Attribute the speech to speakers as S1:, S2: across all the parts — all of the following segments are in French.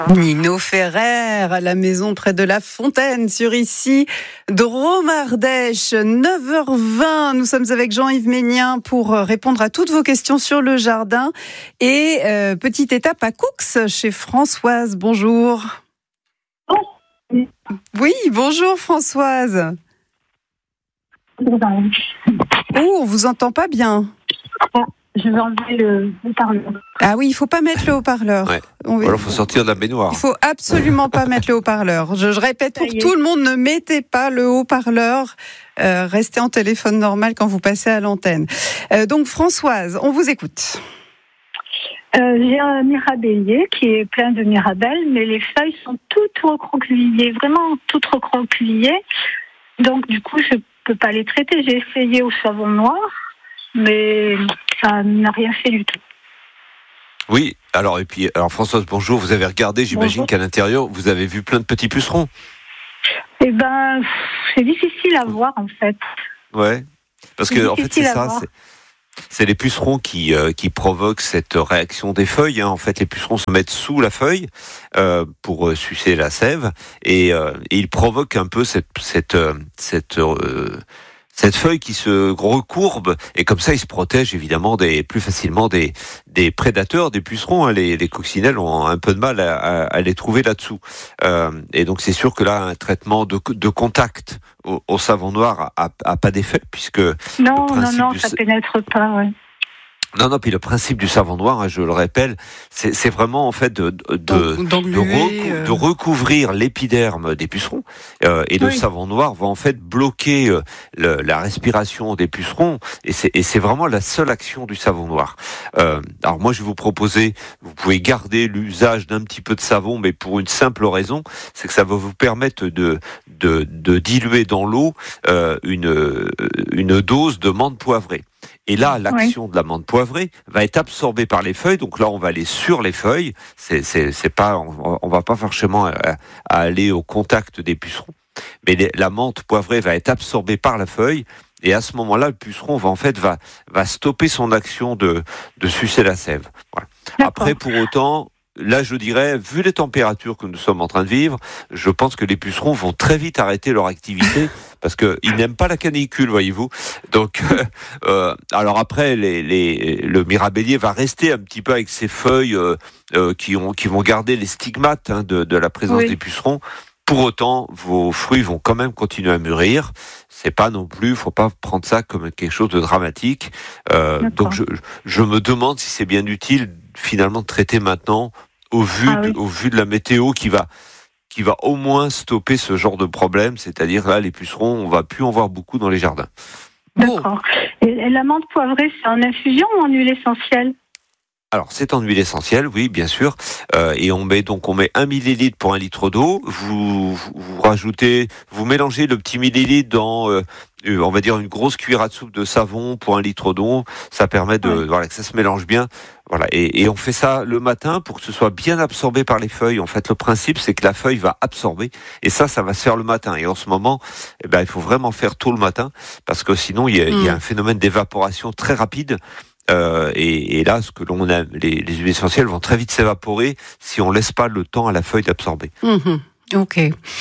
S1: Nino Ferrer à la maison près de la Fontaine sur Issy, Drôme-Ardèche, 9h20. Nous sommes avec Jean-Yves Ménien pour répondre à toutes vos questions sur le jardin. Et petite étape à Coux chez Françoise. Bonjour. Oui, bonjour Françoise. Oh, on vous entend pas bien.
S2: Je vais enlever le haut-parleur.
S1: Ah oui, il faut pas mettre le haut-parleur.
S3: Ouais. Alors, il faut sortir de la baignoire.
S1: Il faut absolument pas mettre le haut-parleur. Je répète pour tout le monde, ne mettez pas le haut-parleur. Restez en téléphone normal quand vous passez à l'antenne. Donc Françoise, on vous écoute.
S2: J'ai un mirabellier qui est plein de mirabelles, mais les feuilles sont toutes recroquevillées, vraiment toutes recroquevillées. Donc du coup, je peux pas les traiter. J'ai essayé au savon noir, mais ça n'a rien fait du tout.
S3: Oui, alors Françoise, bonjour, vous avez regardé, j'imagine qu'à l'intérieur, vous avez vu plein de petits pucerons.
S2: Eh ben, c'est difficile à voir en fait.
S3: Ouais, parce que en fait c'est ça, c'est les pucerons qui provoquent cette réaction des feuilles. En fait, les pucerons se mettent sous la feuille pour sucer la sève et ils provoquent un peu cette feuille qui se recourbe et comme ça ils se protègent évidemment plus facilement des prédateurs, des pucerons. Les coccinelles ont un peu de mal à les trouver là-dessous. Et donc c'est sûr que là un traitement de contact au savon noir a pas d'effet puisque
S2: non, ça pénètre pas. Ouais.
S3: Non, puis le principe du savon noir, je le répète, c'est vraiment en fait de recouvrir l'épiderme des pucerons. Et le savon noir va en fait bloquer la respiration des pucerons. Et c'est vraiment la seule action du savon noir. Alors moi, je vais vous proposer, vous pouvez garder l'usage d'un petit peu de savon, mais pour une simple raison, c'est que ça va vous permettre de diluer dans l'eau une dose de menthe poivrée. Et là, l'action de la menthe poivrée va être absorbée par les feuilles. Donc là, on va aller sur les feuilles. On va pas forcément aller au contact des pucerons. Mais la menthe poivrée va être absorbée par la feuille. Et à ce moment-là, le puceron va stopper son action de sucer la sève. Voilà. Après, pour autant, là, je dirais, vu les températures que nous sommes en train de vivre, je pense que les pucerons vont très vite arrêter leur activité parce qu'ils n'aiment pas la canicule, voyez-vous. Donc, alors après, le mirabellier va rester un petit peu avec ses feuilles qui vont garder les stigmates de la présence des pucerons. Pour autant, vos fruits vont quand même continuer à mûrir. C'est pas non plus, faut pas prendre ça comme quelque chose de dramatique. Donc, je me demande si c'est bien utile finalement de traiter maintenant au vu de la météo qui va au moins stopper ce genre de problème, c'est-à-dire là les pucerons, on va plus en voir beaucoup dans les jardins.
S2: D'accord. Et la menthe poivrée, c'est en infusion ou en huile essentielle ?
S3: Alors, c'est en huile essentielle, oui, bien sûr. Et on met 1 millilitre pour 1 litre d'eau. Vous mélangez le petit millilitre dans, on va dire, une grosse cuillère à soupe de savon pour 1 litre d'eau. Ça permet que ça se mélange bien. Voilà. Et on fait ça le matin pour que ce soit bien absorbé par les feuilles. En fait, le principe, c'est que la feuille va absorber. Et ça va se faire le matin. Et en ce moment, il faut vraiment faire tôt le matin parce que sinon, il y a un phénomène d'évaporation très rapide. Et là, ce que l'on a, les huiles essentielles vont très vite s'évaporer si on laisse pas le temps à la feuille d'absorber.
S1: Ok.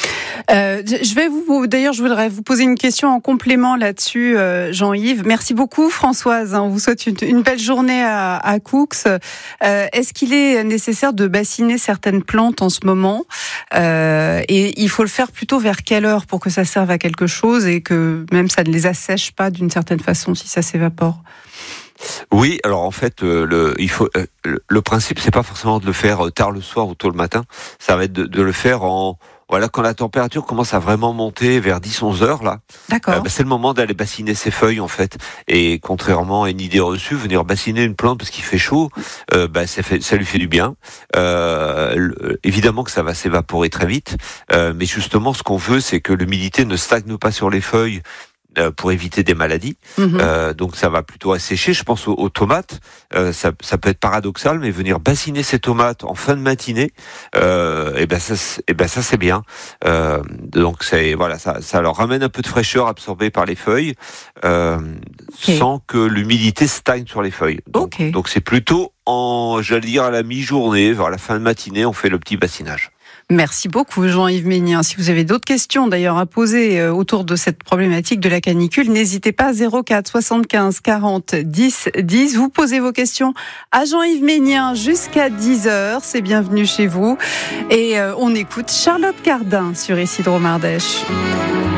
S1: Je voudrais vous poser une question en complément là-dessus, Jean-Yves. Merci beaucoup, Françoise. On vous souhaite une belle journée à Coux. Est-ce qu'il est nécessaire de bassiner certaines plantes en ce moment et il faut le faire plutôt vers quelle heure pour que ça serve à quelque chose et que même ça ne les assèche pas d'une certaine façon si ça s'évapore?
S3: Oui, alors en fait, le principe, c'est pas forcément de le faire tard le soir ou tôt le matin. Ça va être de le faire quand la température commence à vraiment monter vers 10-11 heures, là.
S1: D'accord.
S3: C'est le moment d'aller bassiner ses feuilles, en fait. Et contrairement à une idée reçue, venir bassiner une plante parce qu'il fait chaud, ça lui fait du bien. Évidemment que ça va s'évaporer très vite. Mais justement, ce qu'on veut, c'est que l'humidité ne stagne pas sur les feuilles. pour éviter des maladies. Donc ça va plutôt assécher. Je pense aux tomates. Ça peut être paradoxal, mais venir bassiner ces tomates en fin de matinée, et ben ça c'est bien. Donc ça leur ramène un peu de fraîcheur absorbée par les feuilles, sans que l'humidité stagne sur les feuilles. Donc c'est plutôt j'allais dire à la mi-journée, vers la fin de matinée, on fait le petit bassinage.
S1: Merci beaucoup Jean-Yves Ménien. Si vous avez d'autres questions d'ailleurs à poser autour de cette problématique de la canicule, n'hésitez pas, 04 75 40 10 10. Vous posez vos questions à Jean-Yves Ménien jusqu'à 10h. C'est bienvenu chez vous. Et on écoute Charlotte Cardin sur Isidro Mardèche.